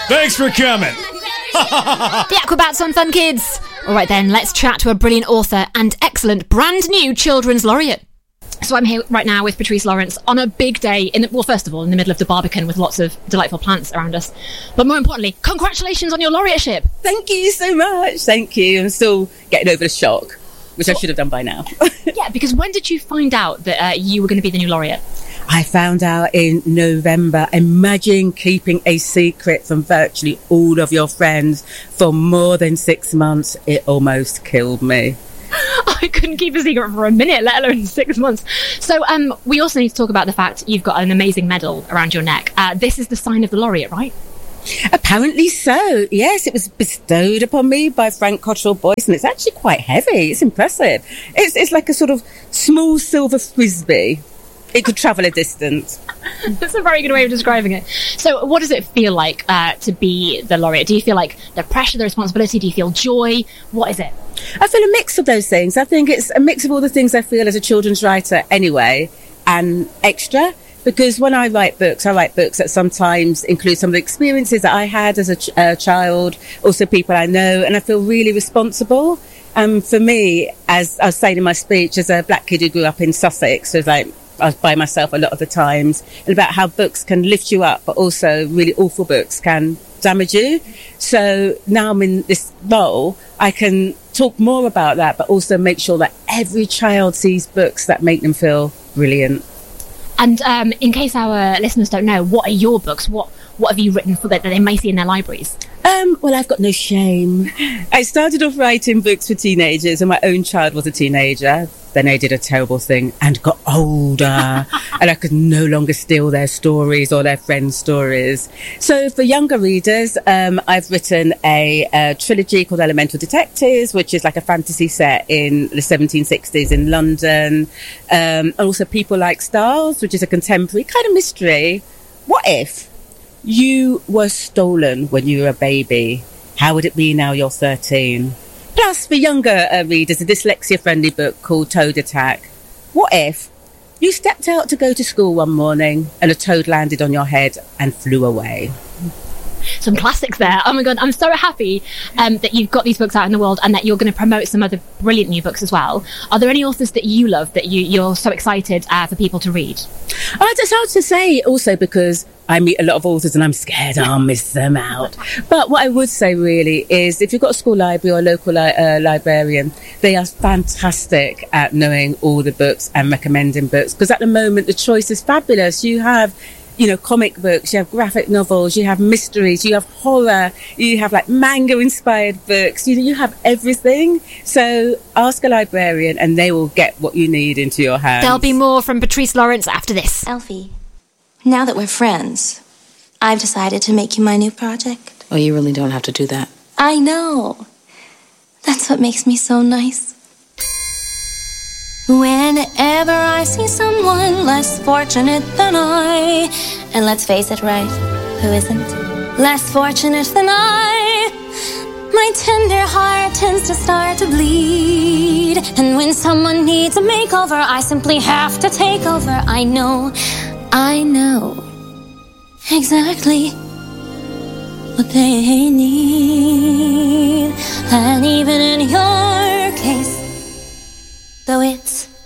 Thanks for coming. The Aquabats on Fun Kids. All right then, let's chat to a brilliant author and excellent brand new children's laureate. So I'm here right now with Patrice Lawrence on a big day, first of all, in the middle of the Barbican with lots of delightful plants around us. But more importantly, congratulations on your laureateship. Thank you so much. Thank you. I'm still getting over the shock, which I should have done by now. Yeah, because when did you find out that you were going to be the new laureate? I found out in November. Imagine keeping a secret from virtually all of your friends for more than 6 months. It almost killed me. I couldn't keep a secret for a minute, let alone 6 months. So we also need to talk about the fact you've got an amazing medal around your neck. This is the sign of the laureate, right? Apparently so. Yes, it was bestowed upon me by Frank Cottrell Boyce, and it's actually quite heavy. It's impressive. It's like a sort of small silver frisbee. It could travel a distance. That's a very good way of describing it. So what does it feel like to be the laureate? Do you feel like the pressure, the responsibility? Do you feel joy? What is it? I feel a mix of those things. I think it's a mix of all the things I feel as a children's writer anyway, and extra. Because when I write books that sometimes include some of the experiences that I had as a child, also people I know, and I feel really responsible. And for me, as I was saying in my speech, as a black kid who grew up in Sussex, I was by myself a lot of the times, and about how books can lift you up, but also really awful books can damage you. So now I'm in this role, I can talk more about that, but also make sure that every child sees books that make them feel brilliant. And in case our listeners don't know, what are your books? What have you written for that they may see in their libraries? Well, I've got no shame. I started off writing books for teenagers, and my own child was a teenager. Then I did a terrible thing and got older, and I could no longer steal their stories or their friends' stories. So for younger readers, I've written a trilogy called Elemental Detectives, which is like a fantasy set in the 1760s in London. And also People Like Stars, which is a contemporary kind of mystery. What if you were stolen when you were a baby? How would it be now you're 13? Plus, for younger readers, a dyslexia-friendly book called Toad Attack. What if you stepped out to go to school one morning and a toad landed on your head and flew away? Some classics there. Oh my God, I'm so happy that you've got these books out in the world and that you're going to promote some other brilliant new books as well. Are there any authors that you love that you're so excited for people to read? It's hard to say also because I meet a lot of authors and I'm scared I'll miss them out. But what I would say really is if you've got a school library or a local librarian, they are fantastic at knowing all the books and recommending books, because at the moment the choice is fabulous. You have comic books, you have graphic novels, you have mysteries, you have horror, you have like manga inspired books, you have everything. So ask a librarian and they will get what you need into your hands. There'll be more from Patrice Lawrence after this. Elfie, now that we're friends, I've decided to make you my new project. Oh, you really don't have to do that. I know. That's what makes me so nice. Whenever I see someone less fortunate than I, and let's face it, right, who isn't? Less fortunate than I, my tender heart tends to start to bleed. And when someone needs a makeover, I simply have to take over. I know exactly what they need. And even in your case, though it